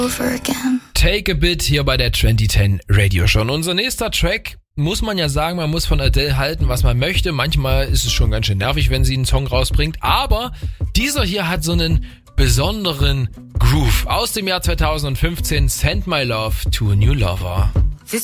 Take a Bit hier bei der 2010 Radio Show. Und unser nächster Track, muss man ja sagen, man muss von Adele halten, was man möchte. Manchmal ist es schon ganz schön nervig, wenn sie einen Song rausbringt. Aber dieser hier hat so einen besonderen Groove. Aus dem Jahr 2015, Send My Love to a New Lover.